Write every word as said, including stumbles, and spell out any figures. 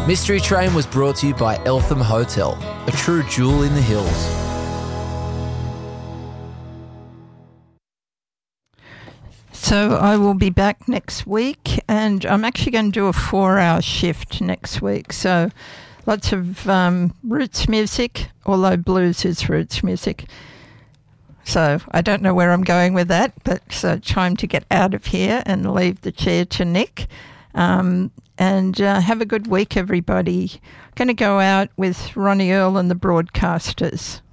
Mystery Train was brought to you by Eltham Hotel, a true jewel in the hills. So I will be back next week, and I'm actually going to do a four-hour shift next week. So lots of um, roots music, although blues is roots music. So I don't know where I'm going with that, but it's uh, time to get out of here and leave the chair to Nick. Um, and uh, have a good week, everybody. Going to go out with Ronnie Earl and the Broadcasters.